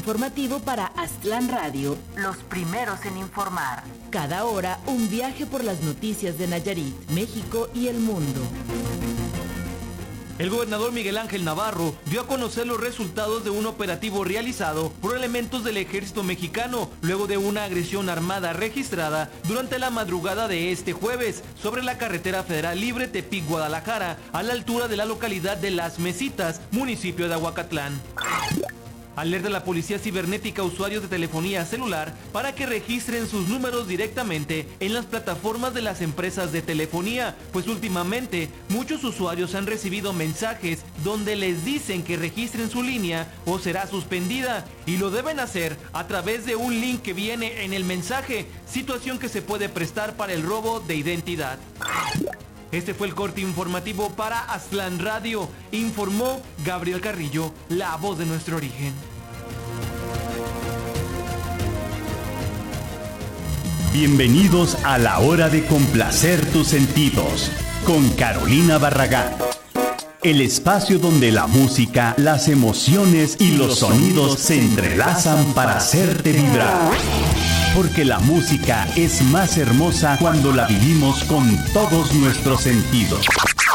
Informativo para Aztlán Radio, los primeros en informar. Cada hora, un viaje por las noticias de Nayarit, México y el mundo. El gobernador Miguel Ángel Navarro dio a conocer los resultados de un operativo realizado por elementos del ejército mexicano luego de una agresión armada registrada durante la madrugada de este jueves sobre la carretera federal libre Tepic-Guadalajara a la altura de la localidad de Las Mesitas, municipio de Ahuacatlán. Alerta a la policía cibernética a usuarios de telefonía celular para que registren sus números directamente en las plataformas de las empresas de telefonía, pues últimamente muchos usuarios han recibido mensajes donde les dicen que registren su línea o será suspendida, y lo deben hacer a través de un link que viene en el mensaje, situación que se puede prestar para el robo de identidad. Este fue el corte informativo para Aztlán Radio. Informó Gabriel Carrillo, la voz de nuestro origen. Bienvenidos a la hora de complacer tus sentidos con Carolina Barragán. El espacio donde la música, las emociones y los sonidos se entrelazan para hacerte vibrar. Porque la música es más hermosa cuando la vivimos con todos nuestros sentidos.